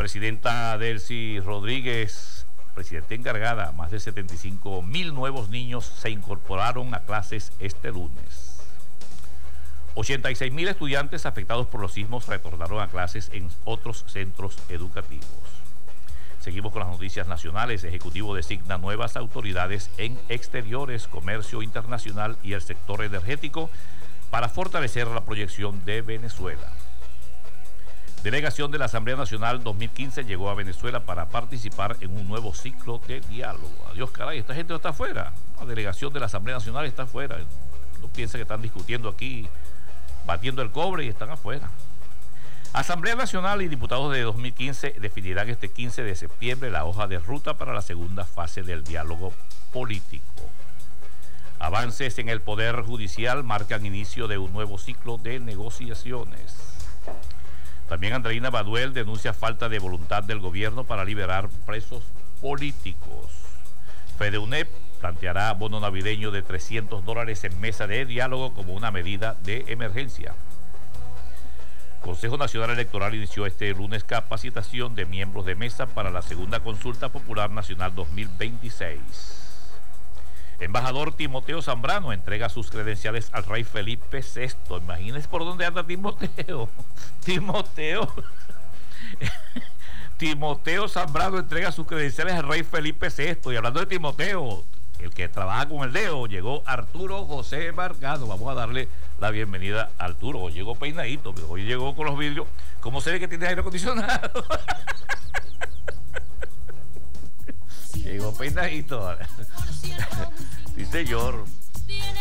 Presidenta Delcy Rodríguez, presidenta encargada, más de 75,000 nuevos niños se incorporaron a clases este lunes. 86,000 estudiantes afectados por los sismos retornaron a clases en otros centros educativos. Seguimos con las noticias nacionales. El Ejecutivo designa nuevas autoridades en exteriores, comercio internacional y el sector energético para fortalecer la proyección de Venezuela. Delegación de la Asamblea Nacional 2015 llegó a Venezuela para participar en un nuevo ciclo de diálogo. Adiós, caray, esta gente no está afuera. La delegación de la Asamblea Nacional está afuera. No piensa que están discutiendo aquí, batiendo el cobre, y están afuera. Asamblea Nacional y diputados de 2015 definirán este 15 de septiembre la hoja de ruta para la segunda fase del diálogo político. Avances en el Poder Judicial marcan inicio de un nuevo ciclo de negociaciones. También Andreina Baduel denuncia falta de voluntad del gobierno para liberar presos políticos. FEDEUNEP planteará bono navideño de $300 en mesa de diálogo como una medida de emergencia. Consejo Nacional Electoral inició este lunes capacitación de miembros de mesa para la segunda consulta popular nacional 2026. Embajador Timoteo Zambrano entrega sus credenciales al rey Felipe VI. Imagínense por dónde anda Timoteo. Timoteo Zambrano entrega sus credenciales al rey Felipe VI. Y hablando de Timoteo, el que trabaja con el dedo, llegó Arturo José Marcano. Vamos a darle la bienvenida a Arturo. Hoy llegó peinadito, pero hoy llegó con los vidrios. ¿Cómo se ve que tiene aire acondicionado? Llegó peinadito. Sí, señor.